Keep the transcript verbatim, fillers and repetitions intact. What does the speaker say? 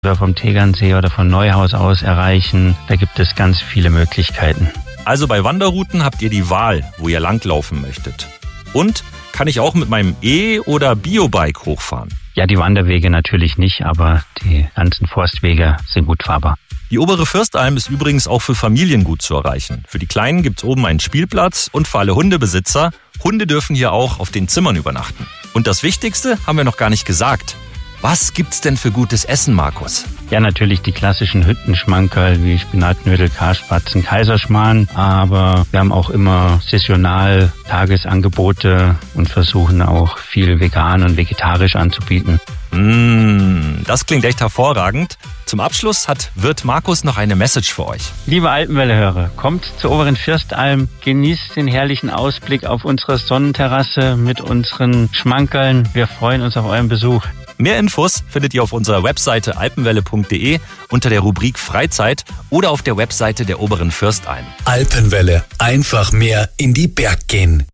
oder vom Tegernsee oder von Neuhaus aus erreichen. Da gibt es ganz viele Möglichkeiten. Also bei Wanderrouten habt ihr die Wahl, wo ihr langlaufen möchtet. Und kann ich auch mit meinem E- oder Biobike hochfahren? Ja, die Wanderwege natürlich nicht, aber die ganzen Forstwege sind gut fahrbar. Die obere Fürstalm ist übrigens auch für Familien gut zu erreichen. Für die Kleinen gibt's oben einen Spielplatz und für alle Hundebesitzer. Hunde dürfen hier auch auf den Zimmern übernachten. Und das Wichtigste haben wir noch gar nicht gesagt. Was gibt's denn für gutes Essen, Markus? Ja, natürlich die klassischen Hüttenschmankerl wie Spinatknödel, Karspatzen, Kaiserschmarrn. Aber wir haben auch immer saisonal Tagesangebote und versuchen auch viel vegan und vegetarisch anzubieten. Mmh, das klingt echt hervorragend. Zum Abschluss hat Wirt Markus noch eine Message für euch. Liebe Alpenwelle-Hörer, kommt zur oberen Fürstalm, genießt den herrlichen Ausblick auf unsere Sonnenterrasse mit unseren Schmankerln. Wir freuen uns auf euren Besuch. Mehr Infos findet ihr auf unserer Webseite alpenwelle punkt de unter der Rubrik Freizeit oder auf der Webseite der oberen Fürstalm. Alpenwelle, einfach mehr in die Berg gehen.